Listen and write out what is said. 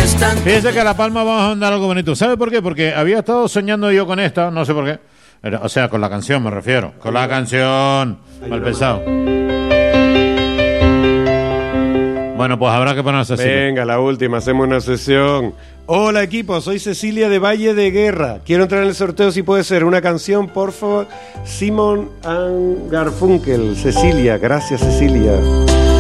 Fíjese que a La Palma vamos a mandar algo bonito. ¿Sabe por qué? Porque había estado soñando yo con esta, no sé por qué. O sea, con la canción me refiero. Con la canción. Mal pensado. Bueno, pues habrá que ponerse así. Venga, la última, hacemos una sesión. Hola equipo, soy Cecilia de Valle de Guerra. Quiero entrar en el sorteo si puede ser una canción, por favor. Simon and Garfunkel. Cecilia, gracias Cecilia.